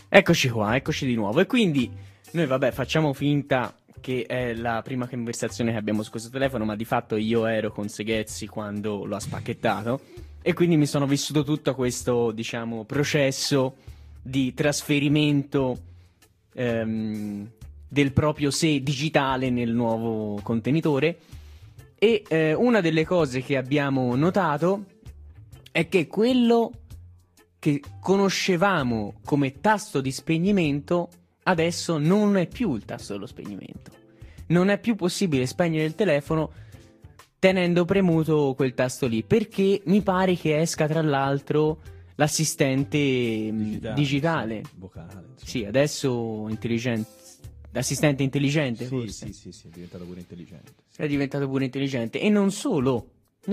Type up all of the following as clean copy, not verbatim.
Eccoci qua, eccoci di nuovo. E quindi noi, vabbè, facciamo finta che è la prima conversazione che abbiamo su questo telefono, ma di fatto io ero con Seghezzi quando lo ha spacchettato e quindi mi sono vissuto tutto questo, diciamo, processo di trasferimento del proprio sé digitale nel nuovo contenitore. E una delle cose che abbiamo notato è che quello che conoscevamo come tasto di spegnimento adesso non è più il tasto dello spegnimento. Non è più possibile spegnere il telefono tenendo premuto quel tasto lì, perché mi pare che esca tra l'altro l'assistente digitale. Sì, vocale. Sì, adesso intelligente. L'assistente intelligente, Sì, forse. sì, è diventato pure intelligente. Sì. È diventato pure intelligente. E non solo.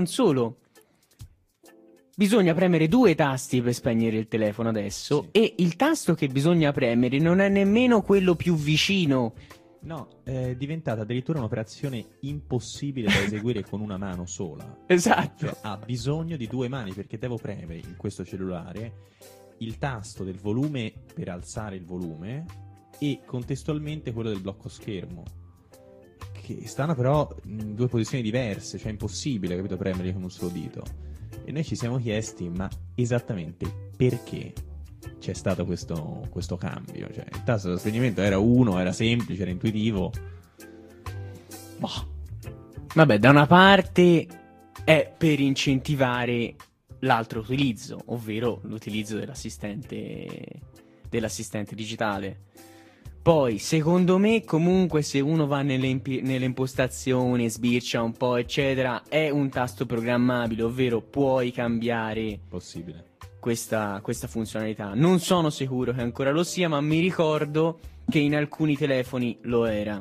Bisogna premere 2 tasti per spegnere il telefono adesso, Sì. e il tasto che bisogna premere non è nemmeno quello più vicino. No, è diventata addirittura un'operazione impossibile da eseguire con una mano sola. Esatto. Cioè, ha bisogno di 2 mani, perché devo premere in questo cellulare il tasto del volume per alzare il volume e contestualmente quello del blocco schermo, che stanno però in 2 posizioni diverse, cioè è impossibile, capito, premerli con un solo dito. E noi ci siamo chiesti, ma esattamente perché c'è stato questo cambio? Cioè, il tasto dello spegnimento era uno, era semplice, era intuitivo. Boh. Vabbè, da una parte è per incentivare l'altro utilizzo, ovvero l'utilizzo dell'assistente digitale. Poi, secondo me, comunque, se uno va nelle impostazioni, sbircia un po', eccetera, è un tasto programmabile, ovvero puoi cambiare Possibile. questa funzionalità. Non sono sicuro che ancora lo sia, ma mi ricordo che in alcuni telefoni lo era.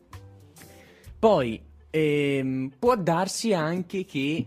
Poi, può darsi anche che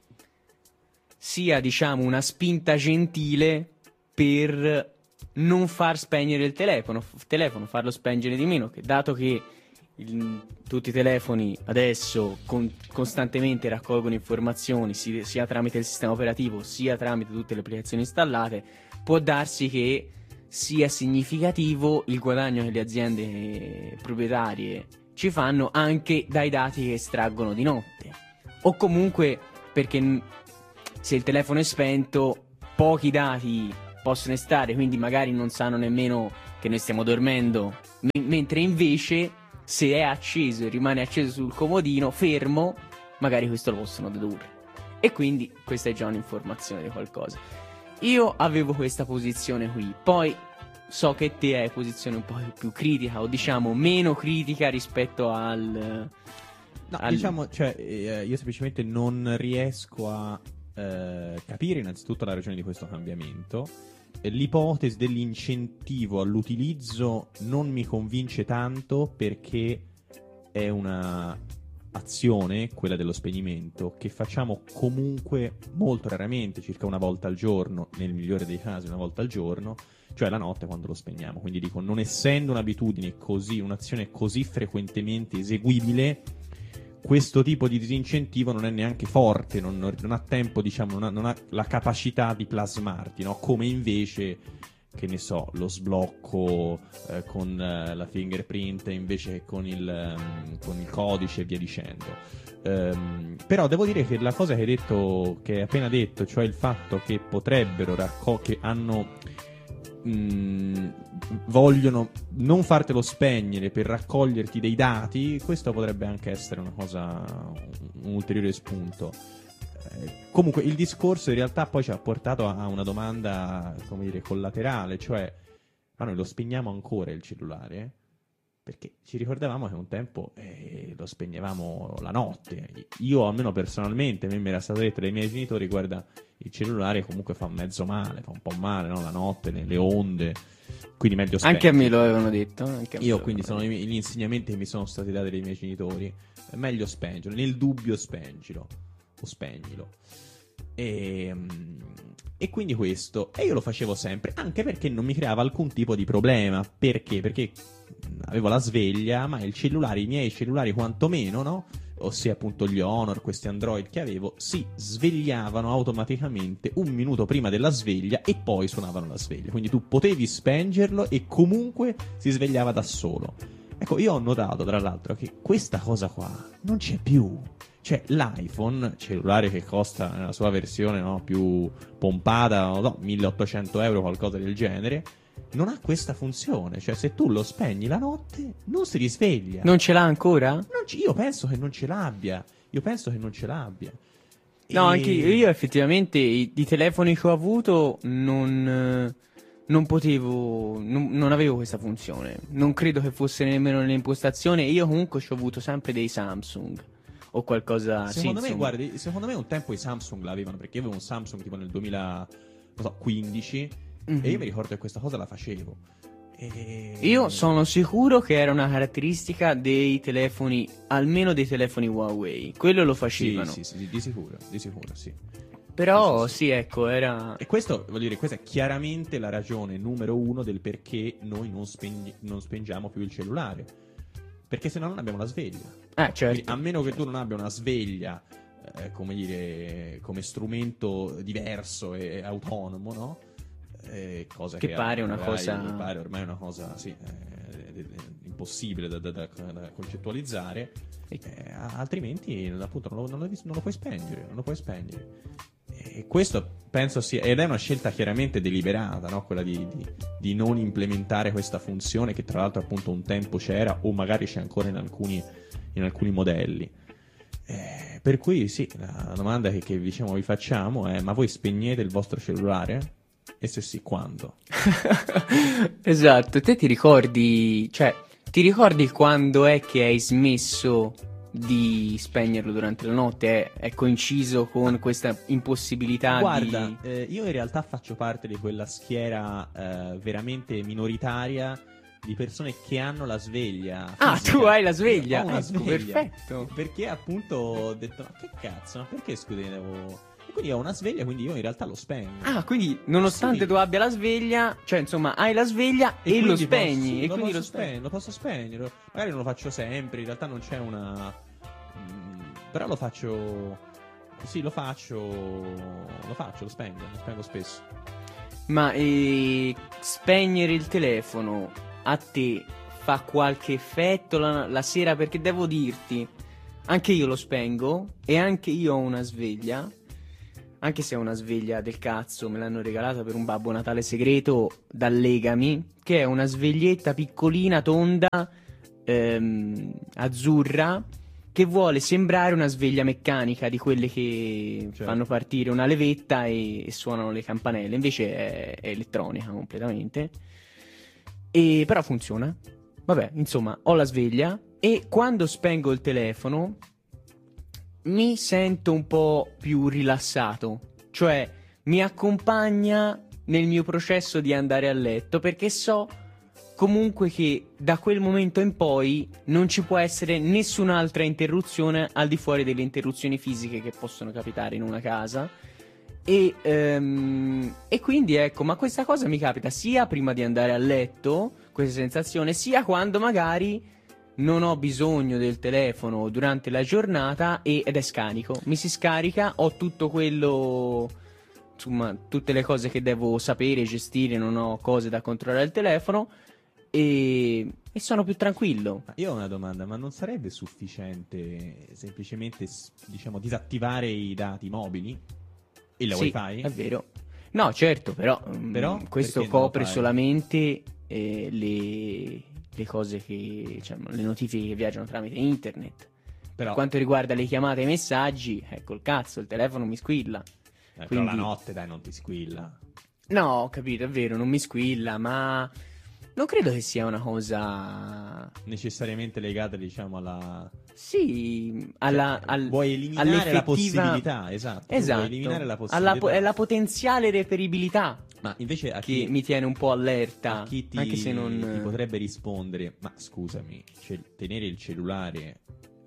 sia, diciamo, una spinta gentile per non far spegnere il telefono, farlo spengere di meno, che dato che tutti i telefoni adesso costantemente raccolgono informazioni sia tramite il sistema operativo sia tramite tutte le applicazioni installate, può darsi che sia significativo il guadagno che le aziende proprietarie ci fanno anche dai dati che estraggono di notte, o comunque perché se il telefono è spento pochi dati possono stare, quindi magari non sanno nemmeno che noi stiamo dormendo, mentre invece se è acceso e rimane acceso sul comodino fermo, magari questo lo possono dedurre, e quindi questa è già un'informazione di qualcosa. Io avevo questa posizione qui, poi so che te hai posizione un po' più critica, o diciamo meno critica rispetto diciamo, cioè, io semplicemente non riesco a capire innanzitutto la ragione di questo cambiamento. L'ipotesi dell'incentivo all'utilizzo non mi convince tanto, perché è una azione, quella dello spegnimento, che facciamo comunque molto raramente, circa una volta al giorno, nel migliore dei casi una volta al giorno, cioè la notte quando lo spegniamo. Quindi dico, non essendo un'abitudine così, un'azione così frequentemente eseguibile, questo tipo di disincentivo non è neanche forte, non ha tempo, diciamo, non ha la capacità di plasmarti, no? Come invece, che ne so, lo sblocco con la fingerprint invece che con il codice e via dicendo. Però devo dire che la cosa che hai appena detto, cioè il fatto che potrebbero che vogliono non fartelo spegnere per raccoglierti dei dati, questo potrebbe anche essere una cosa, un ulteriore spunto. Comunque il discorso in realtà poi ci ha portato a una domanda, come dire, collaterale, cioè, ma noi lo spegniamo ancora il cellulare? Perché ci ricordavamo che un tempo lo spegnevamo la notte. Io, almeno personalmente, a me mi era stato detto dai miei genitori, guarda, il cellulare comunque fa mezzo male, fa un po' male, no? La notte, le onde, quindi meglio spegnerlo. Anche a me lo avevano detto. Io quindi sono gli insegnamenti che mi sono stati dati dai miei genitori. È meglio spengilo, nel dubbio spengilo, o spegnilo. E quindi questo, e io lo facevo sempre, anche perché non mi creava alcun tipo di problema. Perché? Perché avevo la sveglia, ma i miei cellulari quantomeno, no? ossia appunto gli Honor, questi Android che avevo, si svegliavano automaticamente un minuto prima della sveglia e poi suonavano la sveglia. Quindi tu potevi spengerlo e comunque si svegliava da solo. Ecco, io ho notato tra l'altro che questa cosa qua non c'è più. Cioè l'iPhone, cellulare che costa nella sua versione, no, più pompata, non so, 1800 euro, qualcosa del genere, non ha questa funzione. Cioè se tu lo spegni la notte non si risveglia. Non ce l'ha ancora? Io penso che non ce l'abbia. No, anche io effettivamente i telefoni che ho avuto non potevo, non avevo questa funzione. Non credo che fosse nemmeno nell'impostazione. Io comunque ci ho avuto sempre dei Samsung o qualcosa. Secondo sì, me, insomma. guardi, secondo me un tempo i Samsung l'avevano, perché io avevo un Samsung tipo nel 2015 e io mi ricordo che questa cosa la facevo. Io sono sicuro che era una caratteristica dei telefoni, almeno dei telefoni Huawei. Quello lo facevano. Sì, di sicuro, sì. Però sì, ecco, era... E questo, voglio dire, questa è chiaramente la ragione numero uno del perché noi non spengiamo più il cellulare. Perché se no non abbiamo la sveglia. certo. Quindi, a meno che tu non abbia una sveglia, come dire, come strumento diverso e autonomo, no? Cosa che pare una cosa... pare ormai una cosa, sì, impossibile da concettualizzare. Altrimenti, appunto, non lo puoi spengere, E questo penso sia, ed è una scelta chiaramente deliberata, no? Quella di non implementare questa funzione che tra l'altro appunto un tempo c'era o magari c'è ancora in alcuni modelli. Per cui sì, la domanda che diciamo vi facciamo è: ma voi spegnete il vostro cellulare? E se sì, quando? Esatto, te ti ricordi quando è che hai smesso di spegnerlo durante la notte? È coinciso con questa impossibilità? Guarda, io in realtà faccio parte di quella schiera veramente minoritaria di persone che hanno la sveglia fisica. Tu hai la sveglia? Io ho una sveglia. Perfetto. Perché appunto ho detto: ma che cazzo, ma perché scusa, e quindi ho una sveglia, quindi io in realtà lo spengo. Quindi nonostante tu abbia la sveglia, cioè insomma hai la sveglia e lo spegni. Lo posso spegnere. Magari non lo faccio sempre, in realtà non c'è una... però lo faccio... Sì, lo spengo spesso. Ma spegnere il telefono a te fa qualche effetto la sera? Perché devo dirti, anche io lo spengo e anche io ho una sveglia. Anche se è una sveglia del cazzo, me l'hanno regalata per un Babbo Natale segreto da Legami, che è una sveglietta piccolina, tonda, azzurra, che vuole sembrare una sveglia meccanica di quelle che fanno partire una levetta e suonano le campanelle. Invece è elettronica completamente. Però funziona. Vabbè, insomma, ho la sveglia e quando spengo il telefono mi sento un po' più rilassato, cioè mi accompagna nel mio processo di andare a letto, perché so comunque che da quel momento in poi non ci può essere nessun'altra interruzione al di fuori delle interruzioni fisiche che possono capitare in una casa. E quindi ecco, ma questa cosa mi capita sia prima di andare a letto, questa sensazione, sia quando magari non ho bisogno del telefono durante la giornata ed è scarico. Mi si scarica, ho tutto quello, insomma, tutte le cose che devo sapere, gestire, non ho cose da controllare al telefono e sono più tranquillo. Io ho una domanda, ma non sarebbe sufficiente semplicemente, diciamo, disattivare i dati mobili e la wifi? È vero. No, certo, però questo copre solamente le cose che, cioè, le notifiche che viaggiano tramite internet. Per quanto riguarda le chiamate e i messaggi, col cazzo, il telefono mi squilla. Quindi... Però la notte, dai, non ti squilla. No, ho capito, è vero, non mi squilla, ma non credo che sia una cosa necessariamente legata, diciamo, alla... Sì, vuoi eliminare la possibilità, esatto. Vuoi eliminare la possibilità. È la potenziale reperibilità. Ma invece a chi mi tiene un po' allerta, a chi anche se non ti potrebbe rispondere: ma scusami, tenere il cellulare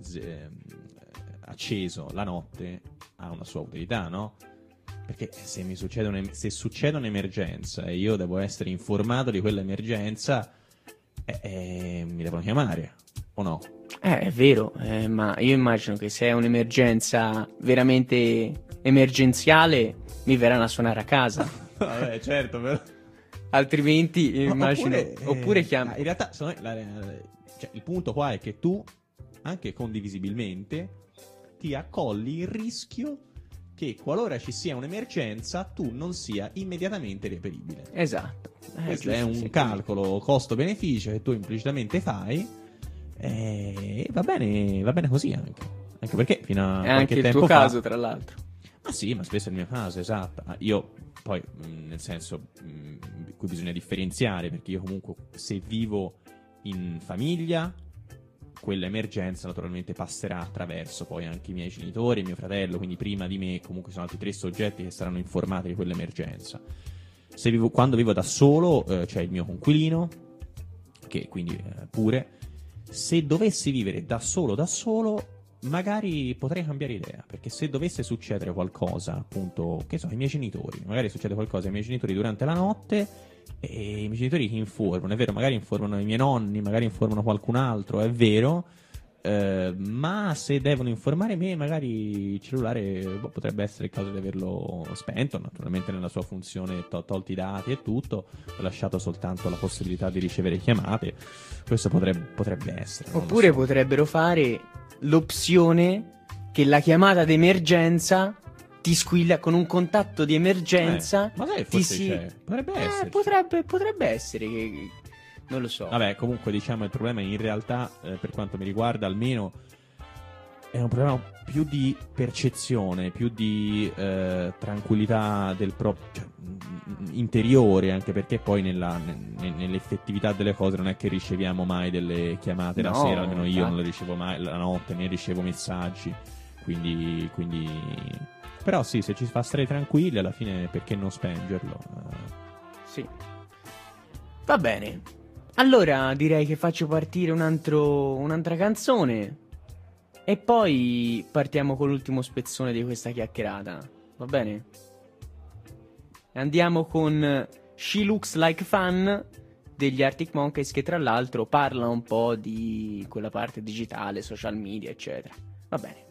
acceso la notte ha una sua utilità, no? Perché se mi succede un'emergenza e io devo essere informato di quell'emergenza, mi devono chiamare o no? È vero, ma io immagino che se è un'emergenza veramente emergenziale mi verranno a suonare a casa. Vabbè, certo, però. Altrimenti immagino. Oppure chiami. In realtà, secondo me, cioè, il punto qua è che tu, anche condivisibilmente, ti accolli il rischio che qualora ci sia un'emergenza tu non sia immediatamente reperibile. Esatto. Questo è un calcolo costo-beneficio che tu implicitamente fai e va bene così anche perché fino a È qualche anche il tempo tuo fa... caso, tra l'altro. Ma sì, ma spesso è il mio caso, esatto. Io poi, nel senso, qui bisogna differenziare, perché io comunque se vivo in famiglia, quella emergenza naturalmente passerà attraverso poi anche i miei genitori e mio fratello, quindi prima di me comunque sono altri 3 soggetti che saranno informati di quell'emergenza. Quando vivo da solo, c'è il mio coinquilino, che quindi pure, se dovessi vivere da solo, magari potrei cambiare idea, perché se dovesse succedere qualcosa, appunto, che so, ai miei genitori, magari succede qualcosa ai miei genitori durante la notte e i miei genitori ti informano, è vero, magari informano i miei nonni, magari informano qualcun altro, è vero, ma se devono informare me, magari il cellulare potrebbe essere il caso di averlo spento, naturalmente nella sua funzione, tolti i dati e tutto, ho lasciato soltanto la possibilità di ricevere chiamate. Questo potrebbe essere. Oppure potrebbero fare l'opzione che la chiamata d'emergenza ti squilla con un contatto di emergenza. Ma sai, forse c'è. Potrebbe essere. Potrebbe essere che non lo so. Vabbè, comunque diciamo il problema in realtà, per quanto mi riguarda almeno, è un problema più di percezione, più di tranquillità del proprio, cioè, interiore, anche perché poi nell'effettività delle cose non è che riceviamo mai delle chiamate la sera, almeno io non le ricevo mai, la notte ne ricevo messaggi, quindi però sì, se ci fa stare tranquilli alla fine perché non spengerlo? Sì. Va bene. Allora direi che faccio partire un'altra canzone e poi partiamo con l'ultimo spezzone di questa chiacchierata. Va bene? Andiamo con She Looks Like Fun degli Arctic Monkeys, che tra l'altro parla un po' di quella parte digitale, social media, eccetera. Va bene.